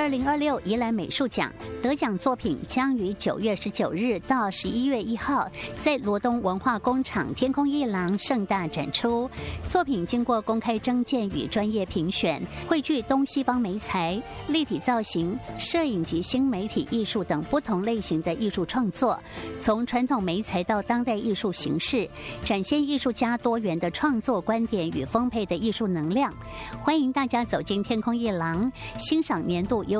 2026宜兰美术奖得奖作品将于9月19日到11月1号在罗东文化工厂天空艺廊盛大展出。作品经过公开征件与专业评选，汇聚东西方媒材、立体造型、摄影及新媒体艺术等不同类型的艺术创作，从传统媒材到当代艺术形式，展现艺术家多元的创作观点与丰沛的艺术能量。欢迎大家走进天空艺廊，欣赏年度优